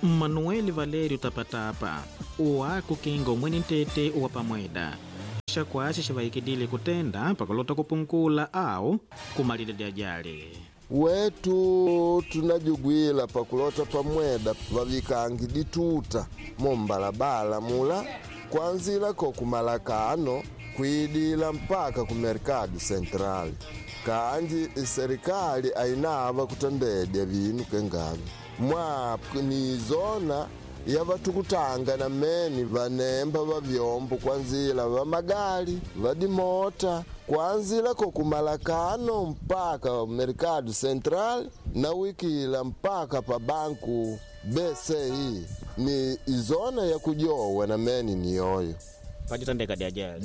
Manuel Valerio Tapatapa uwa kukingo mweni ntete uwa pamweda shakwasi shivaikidile kutenda pakulota kupungula au kumalile diajali wetu tunajugwila pakulota pamweda vavikangi dituta mombalabala mula kwanzila ko kumalakano kuidila mpaka ku Mercado Central kanji serikali ainava kutandedya vinu kengavi mwapu ni zona ya vatukutanga na meni vanemba va vyombo kwanzila va magali vadimota kwanzila ko kumalakano mpaka Mercado Central na wikila mpaka pa banku BCI ni zona ya kujowa na meni ni yoyo pajitandeka diajali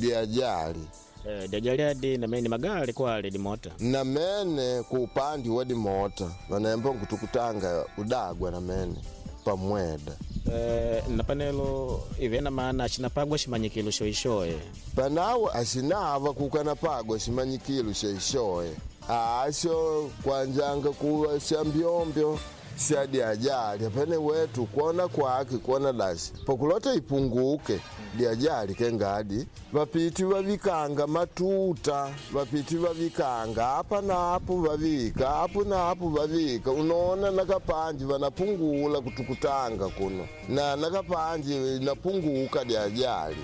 diajali adi na meni magali kwa di mota na mene kupandi wadi mota vanemba kutukutanga udagwa na meni pamweda na panelo ivena maana ashinapagwa shimanyikilo shoishoe panawa ashinava kukanapagwa shimanyikilo shoishoe asho kwanjanga kuwa shambiombio siadi ajali apene wetu kuona kwake kuona dashi pakulota ipunguke diajali kengadi vapiti vavikanga matuta vapiti vavikanga hapa na hapo vavika hapo na hapo vavika unaona nakapanji vanapungula kutukutanga kuno na nakapanji napunguka diajali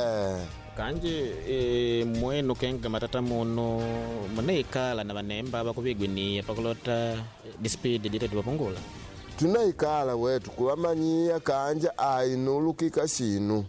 kanji mwenu kenga matata muno munaikala na vanemba vakuvigwinia pakulota dispeed diteti vapungula tunaikala wetu kuwamanyia kanja ainulukika shinu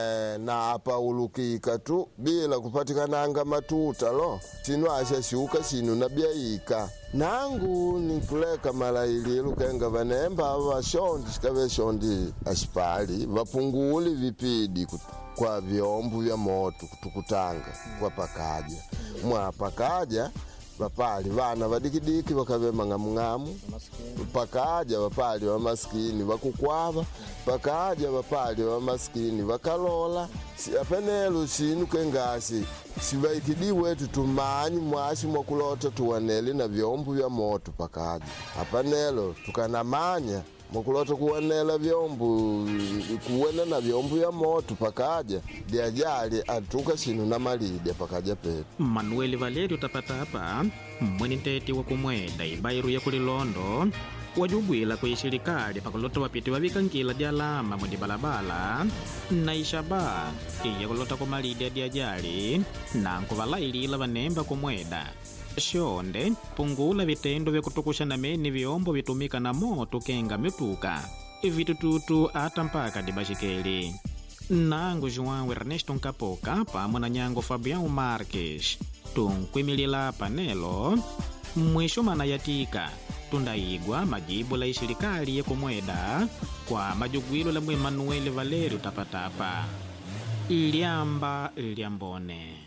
na apa ulukika tu bila kupatikananga matuta lo shinu ashashuka shinu na biaika nangu nikuleka malaililu kenga vanemba vashondi shikave shondi ashipali vapunguli vipidi kwa vyombo vya moto kutukutanga kwa pakaja mwa pakaja vapali vana vadikidiki vakave mang'amu pakaja vapali wa maskini vakukwava pakaja vapali wa maskini vakalola apenelo shinu kengasi sivaikidi wetu tumanyi mwashi mwakulota tuwaneli na vyombo vya moto pakaja apanelo tukanamanya mwakulota kuwanela vyombo kuwena na vyombo ya moto pakaja diajali atuka shinu na malide pakaja pepe Manuel Valerio Tapatapa mweni ntete wa kumweda ibairu ya kulilondo wajugwila kuishirikali pakulota wapiti wavikangila dialama mwedi balabala na ishaba iya kulota kumalide diajali na nkuvalailila vanemba kumweda shonde pungula vitendo vya kutukusha na meni vyombo vitumika na moto kenga mituka vitututu ata mpaka dibashikeli nangu João Ernesto Nkapoka pamwe na nyango Fabião Marques tunkwimilila panelo mwisho mana yatika tundaigwa majibu la ishirikali ya kumweda kwa majugwilo la Manuel Valerio Tapatapa Iliamba Iliambone.